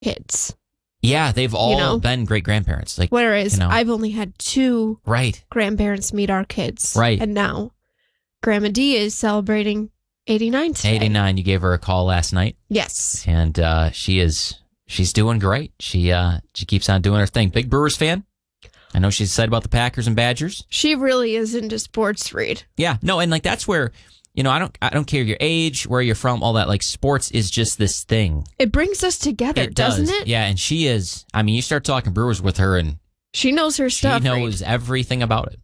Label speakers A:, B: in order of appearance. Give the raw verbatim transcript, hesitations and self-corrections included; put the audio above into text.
A: kids.
B: Yeah, they've all
A: You know?
B: been great grandparents. Like,
A: Whereas
B: you know.
A: I've only had two
B: Right.
A: grandparents meet our kids.
B: Right.
A: And now Grandma D is celebrating eighty-nine today.
B: eighty-nine. You gave her a call last night.
A: Yes.
B: And uh, she is, she's doing great. She uh, she keeps on doing her thing. Big Brewers fan. I know she's excited about the Packers and Badgers.
A: She really is into sports, Reed.
B: Yeah, no, and like that's where, you know, I don't I don't care your age, where you're from, all that. Like sports is just this thing.
A: It brings us together,
B: It
A: doesn't
B: does.
A: it?
B: Yeah, and she is, I mean, you start talking Brewers with her and
A: She knows her
B: she
A: stuff.
B: knows
A: Reed.
B: everything about it.